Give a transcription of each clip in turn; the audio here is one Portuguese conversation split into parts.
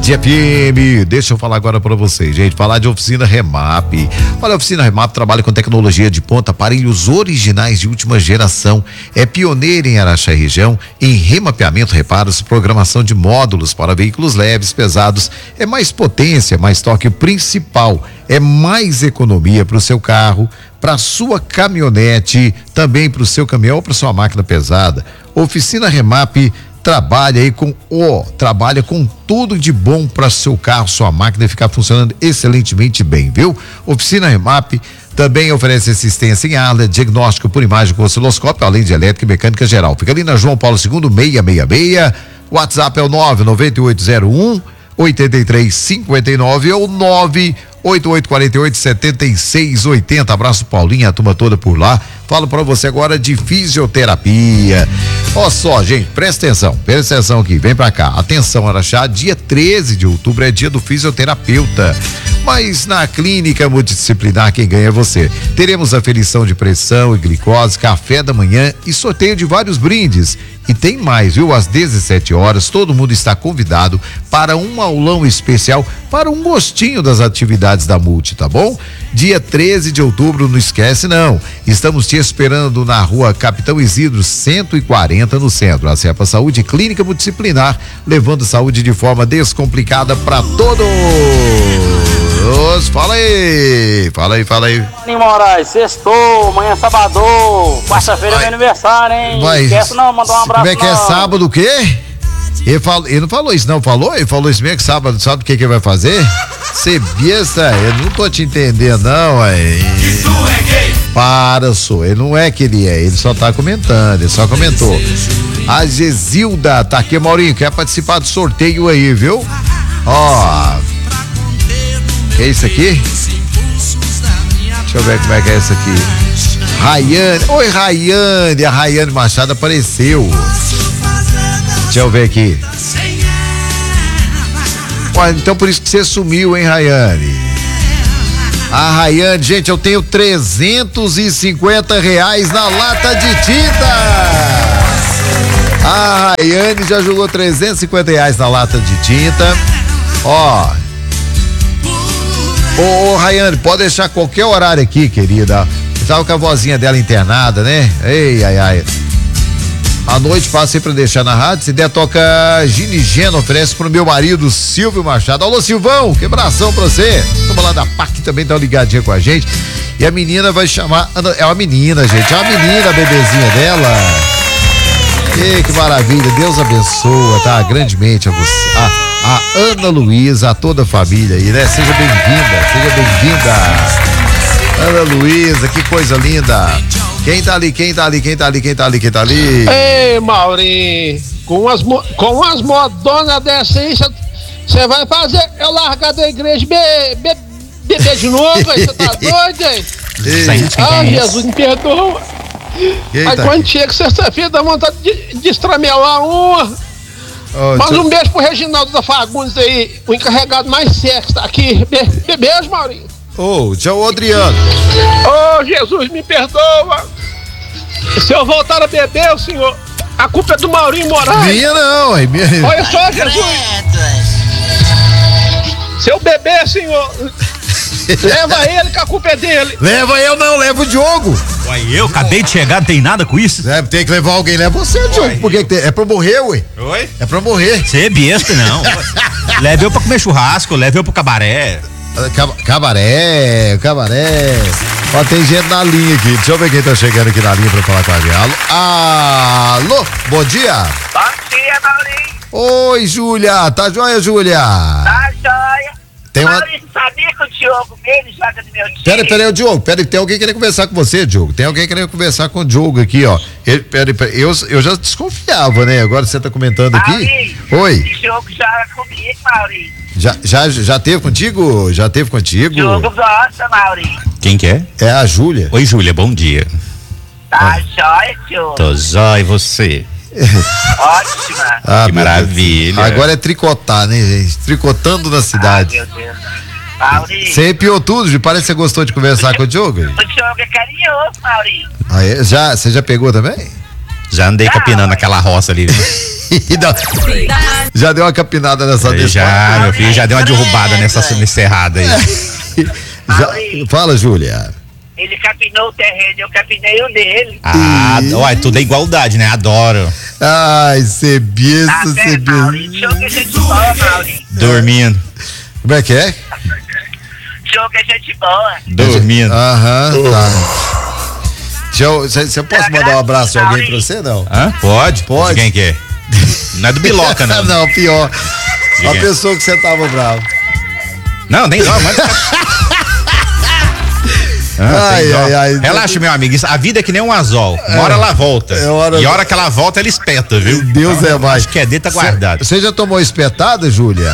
Tarde FM, deixa eu falar agora para vocês, gente, falar de Oficina Remap. Olha, a Oficina Remap trabalha com tecnologia de ponta, aparelhos originais de última geração, é pioneira em Araxá e região, em remapeamento, reparos, programação de módulos para veículos leves, pesados, é mais potência, mais torque, o principal é mais economia para o seu carro, para sua caminhonete, também para o seu caminhão ou para sua máquina pesada. Oficina Remap trabalha com tudo de bom para seu carro, sua máquina ficar funcionando excelentemente bem, viu? Oficina Remap também oferece assistência em área, diagnóstico por imagem com osciloscópio, além de elétrica e mecânica geral. Fica ali na João Paulo II 666. WhatsApp é o 99801 8359 ou 98848-7680. Abraço, Paulinha, a turma toda por lá. Falo pra você agora de fisioterapia. Ó só, gente, presta atenção aqui, vem pra cá. Atenção, Araxá, dia 13 de outubro é dia do fisioterapeuta. Mas na clínica multidisciplinar quem ganha é você. Teremos aferição de pressão e glicose, café da manhã e sorteio de vários brindes. E tem mais, viu? Às 17 horas, todo mundo está convidado para um aulão especial, para um gostinho das atividades da Multi, tá bom? Dia 13 de outubro, não esquece não. Estamos te esperando na rua Capitão Isidro 140 no centro. A CEPA Saúde Clínica Multidisciplinar, levando saúde de forma descomplicada para todos. Fala aí. Sim, Moraes, sextou, amanhã é sábado, quarta-feira é meu aniversário, hein? Não esquece não, mandar um abraço. Como é que é sábado o quê? Ele não falou isso não, falou? Ele falou isso mesmo que sábado, sabe o que ele vai fazer? Ser besta, eu não tô te entendendo não, aí. Para, ele não é que ele só tá comentando, ele só comentou. A Gesilda tá aqui, Maurinho, quer participar do sorteio aí, viu? Ó, que é isso aqui? Deixa eu ver como é que é isso aqui. Rayane, oi Rayane, a Rayane Machado apareceu. Deixa eu ver aqui. Olha, então por isso que você sumiu, hein, Rayane? A Rayane, gente, eu tenho R$350 na lata de tinta. A Rayane já jogou R$350 na lata de tinta. Ó. Ô, Rayane, pode deixar qualquer horário aqui, querida. Estava com a vozinha dela internada, né? Ei, ai, ai. À noite passei pra deixar na rádio. Se der, toca Ginigena, oferece pro meu marido Silvio Machado. Alô, Silvão, que abração pra você. Toma lá da PAC também, tá ligadinha com a gente. E a menina vai chamar. É uma menina, gente. É uma menina, a bebezinha dela. E que maravilha. Deus abençoa, tá? Grandemente a você. A Ana Luísa, a toda a família aí, né? Seja bem-vinda. Ana Luísa, que coisa linda. Quem tá ali? Ei, Maurinho, com as modonas dessa aí, você vai fazer eu largar da igreja e beber de novo, aí você tá doido, hein? Jesus, me perdoa. Aí quando chega sexta-feira dá vontade de estramelar uma. Manda um beijo pro Reginaldo da Fagundes aí, o encarregado mais sexy tá aqui. Beijo, Maurinho. Tchau, Adriano. Jesus, me perdoa. Se eu voltar a beber, o senhor, a culpa é do Maurinho Moraes. Minha não, minha. Olha só, Jesus. Se eu beber, senhor, leva ele que a culpa é dele. Leva eu não, leva o Diogo. Ué, eu acabei de chegar, não tem nada com isso? Tem que levar alguém, leva você, Diogo. Por que é pra morrer, ué? Oi? É pra morrer. Você é besta, não. Leve eu pra comer churrasco, leve eu pro cabaré. Cabaré. Ó, tem gente na linha aqui. Deixa eu ver quem tá chegando aqui na linha pra falar com a gente. Alô, bom dia. Bom dia, Maurinho. Oi, Júlia. Tá joia, Júlia? Tá joia. Maurinho, sabia que o Diogo mesmo joga no meu time? Peraí, Diogo, tem alguém querendo conversar com você, Diogo. Tem alguém querendo conversar com o Diogo aqui, ó. Peraí, eu já desconfiava, né? Agora você tá comentando aqui. Maurinho, oi. O Diogo joga comigo, Maurinho. Já teve contigo? Já teve contigo? Diogo gosta, Maurinho. Quem que é? É a Júlia. Oi, Júlia, bom dia. Tá jóia, Diogo? Tô jóia, e você? Ótima. Que maravilha. Agora é tricotar, né, gente? Tricotando na cidade. Meu Deus. Maurinho. Você arrepiou tudo, parece que você gostou de conversar com o Diogo. O Diogo é carinhoso, Maurinho. Você já pegou também? Já andei capinando aquela roça ali. Já deu uma capinada nessa desse. Já, meu filho, já deu uma derrubada nessa encerrada aí. Fala, Júlia. Ele capinou o terreno, eu capinei o dele. Uai, tudo é igualdade, né? Adoro. Ai, cê besta, cê besta. Jogo é gente boa, Maurinho. Dormindo. Como é que é? Jogo é gente boa. Dormindo. Aham, tá. Você pode mandar um abraço de alguém pra você, não? Pode. Pode. De quem que é? Não é do Biloca, não. Não, pior. A pessoa que você tava bravo. Não, nem não, mas... ai. Relaxa, meu amigo. A vida é que nem um anzol. Uma hora ela volta. E a hora que ela volta, ela espeta, viu? Deus é mais. Acho que é dele, tá guardado. Você já tomou espetada, Júlia?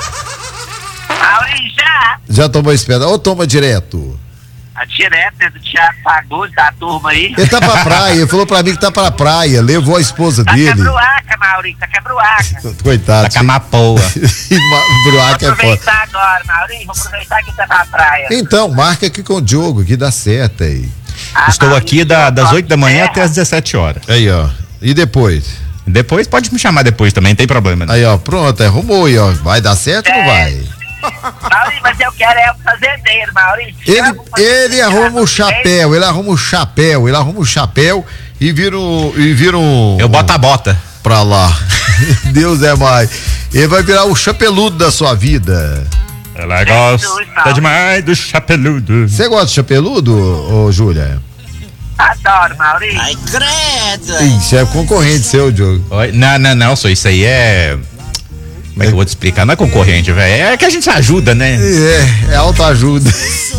Já tomou espetada? Ou toma direto? Direto, né, do Thiago Fagundes, da turma aí. Ele tá pra praia, ele falou pra mim que tá pra praia, levou a esposa dele. Tá quebruaca, Maurinho, tá quebruaca. Coitado. Tá com a mapoa. Bruaca é foda. Vou aproveitar agora, Maurinho, vou aproveitar que tá pra praia. Então, marca aqui com o Diogo, que dá certo aí. Estou Maurinho, aqui das 8 da manhã até as 17 horas. Aí, ó. E depois? Depois pode me chamar depois também, não tem problema. Né? Aí, ó, pronto, arrumou aí, ó. Vai dar certo ou não vai? Maurinho, mas eu quero um fazendeiro, Maurinho. Ele arruma o chapéu, ele arruma o chapéu e vira um... Eu boto a bota. Pra lá. Deus é mais. Ele vai virar o chapeludo da sua vida. Ela gosta demais do chapeludo. Você gosta de chapeludo, ô Júlia? Adoro, Maurinho. Ai, credo. Isso é concorrente seu, Diogo. Não, só isso aí é... Como é que eu vou te explicar? Não é concorrente, velho. É que a gente se ajuda, né? É autoajuda.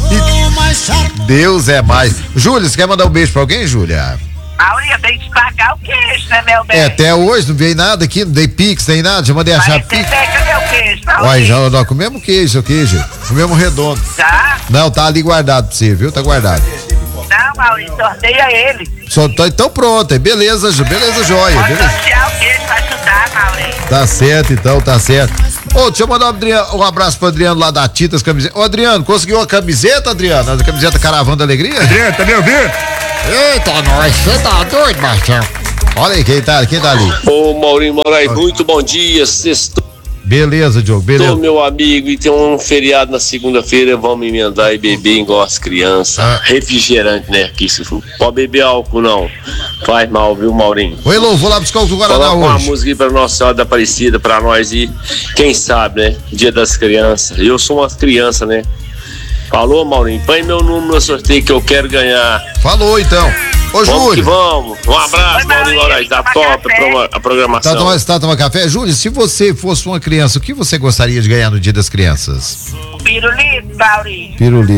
Deus é mais. Júlia, você quer mandar um beijo pra alguém, Júlia? Maurinho, tem que pagar o queijo, né, meu bem? Até hoje não veio nada aqui, não dei pix, nem nada, já mandei achar pix. Cadê o queijo, Maurinho? Olha, já nós comemos queijo, comemos redondo. Já? Não, tá ali guardado pra você, viu? Tá guardado. Não, Maurinho, sorteia ele. Então pronto, beleza joia. Pode sortear o queijo pra ajudar, Maurinho. Tá certo, então, tá certo. Ô, deixa eu mandar um abraço pro Adriano lá da Titas Camiseta. Ô, Adriano, conseguiu a camiseta, Adriano? A camiseta Caravana da Alegria? Adriano, tá me ouvindo? Eita, nós, você tá doido, Marcão? Olha aí, quem tá ali? Ô, Maurinho Moraes, muito bom dia, sextou. Beleza, Diogo, beleza. Tô, meu amigo, e tem um feriado na segunda-feira, vamos emendar e beber igual as crianças. Refrigerante, né? Que se for. Pode beber álcool, não. Faz mal, viu, Maurinho? Oi, Lô, vou lá buscar o Guaraná hoje. Coloca uma música aí pra Nossa Senhora da Aparecida, pra nós e quem sabe, né? Dia das Crianças. Eu sou uma criança, né? Falou, Maurinho? Põe meu número no sorteio que eu quero ganhar. Falou, então. Ô, Júlio. Vamos. Um abraço, Maurinho Moraes. Tá top a programação. Tá tomando café? Júlio, se você fosse uma criança, o que você gostaria de ganhar no Dia das Crianças? Pirulito, Maurinho.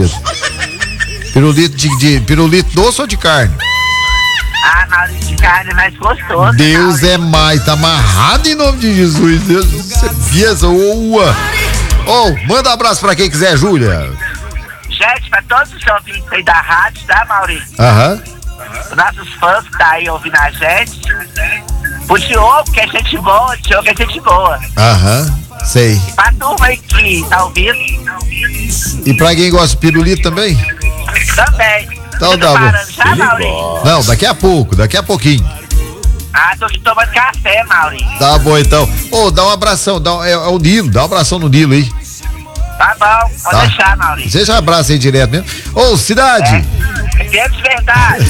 Pirulito doce ou de carne? Maurinho, de carne é mais gostoso. Deus Maurinho. é mais, tá amarrado em nome de Jesus. Deus, você manda um abraço pra quem quiser, Júlia. Gente, pra todos os ouvintes aí da rádio, tá, Maurinho? Aham. Nossos fãs que tá aí ouvindo a gente. O Diogo, que é gente boa, Aham, sei. E pra turma aí que tá ouvindo. E pra quem gosta de pirulito também? Também. Então dá bom. Já, Maurinho? Não, daqui a pouquinho. Tô aqui tomando café, Maurinho. Tá bom, então. Dá um abração, é o Nilo, dá um abração no Nilo aí. Tá bom, pode deixar, Maurinho. Você já abraça aí direto mesmo. Cidade. É de verdade.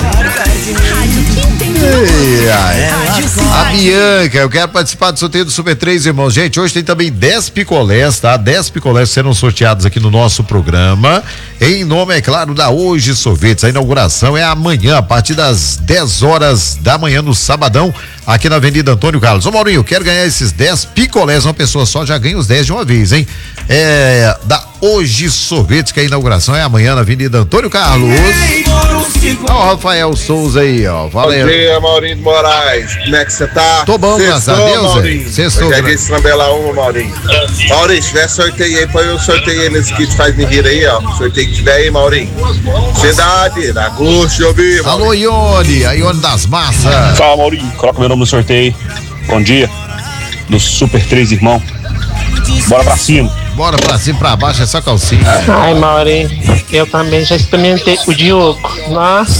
A Bianca, eu quero participar do sorteio do Super 3, irmãos. Gente, hoje tem também 10 picolés, tá? 10 picolés serão sorteados aqui no nosso programa. Em nome, é claro, da Hoje Sorvetes. A inauguração é amanhã, a partir das 10 horas da manhã, no sabadão, aqui na Avenida Antônio Carlos. Ô, Maurinho, eu quero ganhar esses 10 picolés. Uma pessoa só já ganha os 10 de uma vez, hein? Da Hoje Sorvetes, que a inauguração é amanhã na Avenida Antônio Carlos. Ó, o Rafael Souza aí, ó. Valeu. Bom dia, Maurinho Moraes. Como é que você tá? Tô bom, graças a Deus, Maurinho. Sextou, já disse Trambela 1, Maurinho. Maurinho, se tiver sorteio aí, põe o sorteio aí nesse kit faz me rir aí, ó. Sorteio que tiver aí, Maurinho. Cidade, dá gosto de ouvir, Maurinho. Alô, Ione, a Ione das Massas. Fala, Maurinho. Coloca meu nome no sorteio. Bom dia. Do Super 3 Irmão. Bora pra cima. Bora pra cima, pra baixo, é só calcinha. Ai, Maurinho, eu também já experimentei o Diogo. Nossa,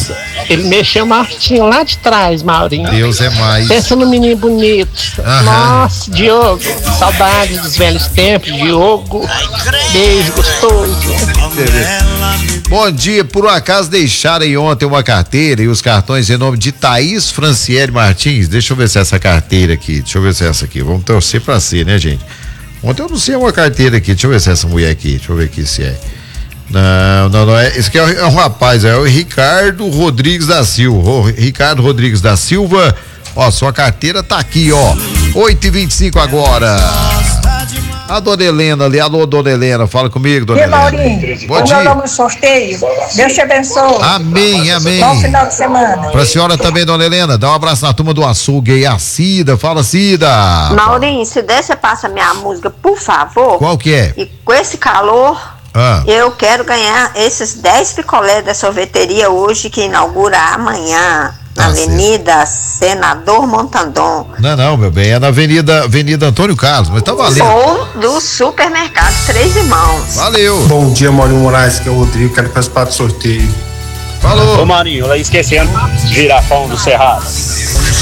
Ele mexeu o Martinho lá de trás, Maurinho. Deus é mais. Pensa no menino bonito. Nossa, Diogo, saudade dos velhos tempos, Diogo. Beijo gostoso. Bom dia, por um acaso deixaram aí ontem uma carteira e os cartões em nome de Thaís Franciele Martins. Deixa eu ver se é essa carteira aqui, deixa eu ver se é essa aqui. Vamos torcer pra ser, né, gente? Ontem eu não sei uma carteira aqui, deixa eu ver se é essa mulher aqui, deixa eu ver aqui se é. Não é. Esse aqui é um rapaz, é o Ricardo Rodrigues da Silva. Ricardo Rodrigues da Silva, ó, sua carteira tá aqui, ó. 8h25 agora. A dona Helena ali, alô, dona Helena, fala comigo, dona Helena. Maurinho, bom dia. Meu nome sorteio, Deus te abençoe. Amém, amém. Bom final de semana. Pra senhora também, dona Helena, dá um abraço na turma do açougue aí, a Cida, fala Cida. Maurinho, se der, você passa minha música, por favor. Qual que é? E com esse calor, eu quero ganhar esses 10 picolés da sorveteria hoje, que inaugura amanhã. Na Avenida Senador Montandon. Não, meu bem, é na Avenida Antônio Carlos, mas tá valendo. Ou do supermercado Três Irmãos. Valeu. Bom dia, Maurinho Moraes, que é o Rodrigo, quero participar do sorteio. Falou. Ô, Marinho, lá esquecendo, girafão do Cerrado.